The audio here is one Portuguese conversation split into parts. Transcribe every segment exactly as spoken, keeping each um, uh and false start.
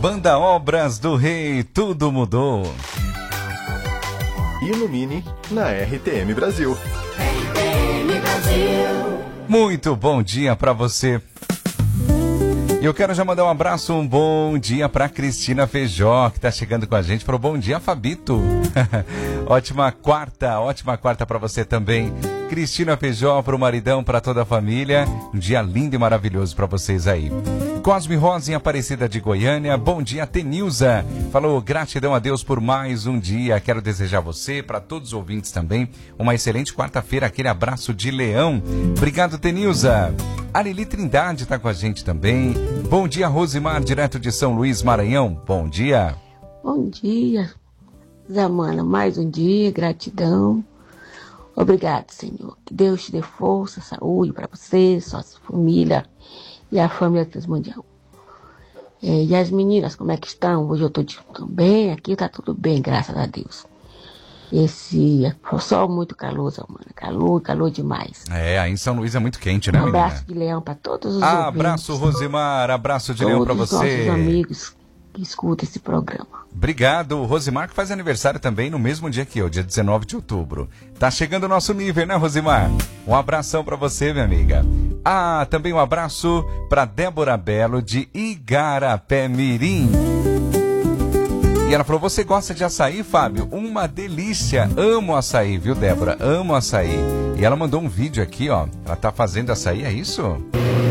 Banda Obras do Rei, tudo mudou. Ilumine na R T M Brasil. R T M Brasil. Muito bom dia para você. E eu quero já mandar um abraço, um bom dia para Cristina Feijó, que está chegando com a gente. Para o bom dia, Fabito. Ótima quarta, ótima quarta para você também. Cristina Feijó, para o maridão, para toda a família. Um dia lindo e maravilhoso para vocês aí. Cosme Rosa em Aparecida de Goiânia. Bom dia, Tenilza. Falou, gratidão a Deus por mais um dia. Quero desejar a você, para todos os ouvintes também, uma excelente quarta-feira. Aquele abraço de leão. Obrigado, Tenilza. Areli Trindade está com a gente também. Bom dia, Rosimar, direto de São Luís, Maranhão. Bom dia. Bom dia, Zamana. Mais um dia, gratidão. Obrigado, Senhor. Que Deus te dê força, saúde para você, sua família e a família Transmundial. É, e as meninas, como é que estão? Hoje eu estou bem, aqui está tudo bem, graças a Deus. Esse sol muito calor, Zamana. Calor, calor demais. É, aí em São Luís é muito quente, né, um menina? Abraço de leão para todos os ah, ouvintes. Abraço, Rosimar. Abraço de leão para você. Todos os nossos amigos que escutam esse programa. Obrigado. O Rosimar que faz aniversário também no mesmo dia que eu, dia dezenove de outubro. Tá chegando o nosso nível, né, Rosimar? Um abração para você, minha amiga. Ah, também um abraço para Débora Belo de Igarapé Mirim. E ela falou, você gosta de açaí, Fábio? Uma delícia. Amo açaí, viu, Débora? Amo açaí. E ela mandou um vídeo aqui, ó. Ela tá fazendo açaí, é isso? Hum,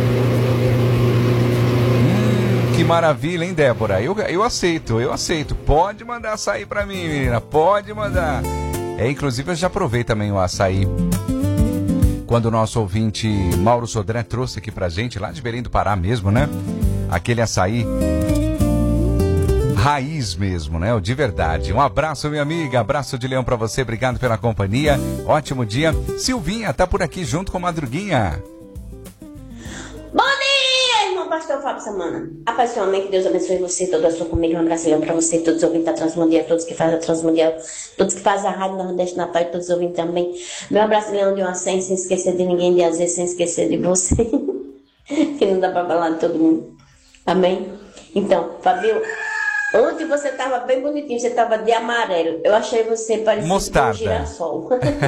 que maravilha, hein, Débora? Eu, eu aceito, eu aceito. Pode mandar açaí pra mim, menina. Pode mandar. É, inclusive, eu já provei também o açaí. Quando o nosso ouvinte Mauro Sodré trouxe aqui pra gente, lá de Belém do Pará mesmo, né? Aquele açaí raiz mesmo, né? O de verdade. Um abraço, minha amiga. Abraço de leão pra você. Obrigado pela companhia. Ótimo dia. Silvinha tá por aqui junto com Madruguinha. Bom dia, irmão pastor Fábio Samana. Apaixonadamente, Deus abençoe você, toda a sua família. Um abraço pra você, todos os ouvintes da Transmundial, todos que fazem a Transmundial, todos que fazem a Rádio Nordeste Natal e todos os ouvintes também. Meu abraço de leão de uma cem, sem esquecer de ninguém, de azer, sem esquecer de você. Que não dá pra falar de todo mundo. Amém? Então, Fabio, ontem você estava bem bonitinho, você estava de amarelo. Eu achei você parecido mostarda. Com um girassol.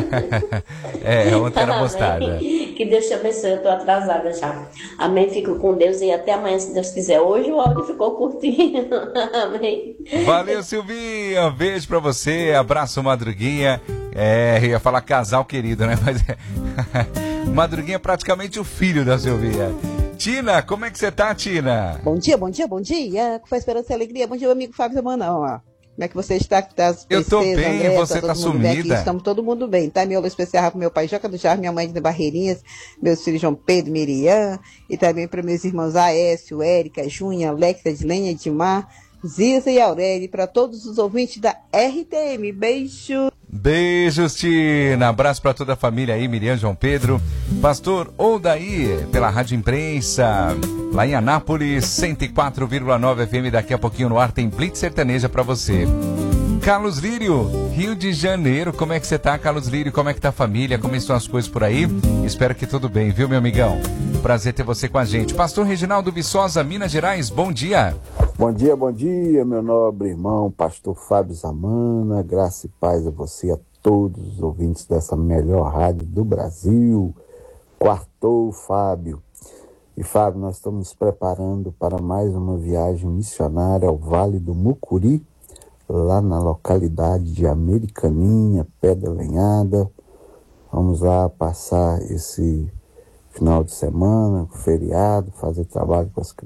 É, ontem era mostarda. Que Deus te abençoe, eu estou atrasada já. Amém, fico com Deus e até amanhã, se Deus quiser. Hoje o áudio ficou curtinho. Amém. Valeu, Silvinha. Um beijo pra você, abraço, Madruguinha. É, eu ia falar casal querido, né? Mas Madruguinha é praticamente o filho da Silvinha. Tina, como é que você tá, Tina? Bom dia, bom dia, bom dia. Com esperança e alegria. Bom dia, meu amigo Fábio Samanão. Ó. Como é que você está? Tá, eu tô bem, André, você tá, tá sumida. Estamos todo mundo bem, tá? Meu alô especial para meu pai Joca do Jarro, minha mãe de Barreirinhas, meus filhos João Pedro, Miriam, e também para meus irmãos Aécio, Érica, Júnia, Alexa, Edilene, Edmar, Ziza e Aurélio, para todos os ouvintes da R T M. Beijo! Beijos, Tina. Abraço para toda a família aí, Miriam, João Pedro. Pastor Odaí, pela Rádio Imprensa, lá em Anápolis, cento e quatro vírgula nove F M. Daqui a pouquinho no ar tem Blitz Sertaneja para você. Carlos Lírio, Rio de Janeiro. Como é que você tá, Carlos Lírio? Como é que tá a família? Como estão as coisas por aí? Espero que tudo bem, viu, meu amigão? Prazer ter você com a gente. Pastor Reginaldo Viçosa, Minas Gerais, bom dia. Bom dia, bom dia, meu nobre irmão, pastor Fábio Zamana, graça e paz a você, a todos os ouvintes dessa melhor rádio do Brasil. Quartou, Fábio. E, Fábio, nós estamos nos preparando para mais uma viagem missionária ao Vale do Mucuri, lá na localidade de Americaninha, Pé da Lenhada. Vamos lá passar esse final de semana, feriado, fazer trabalho com as crianças.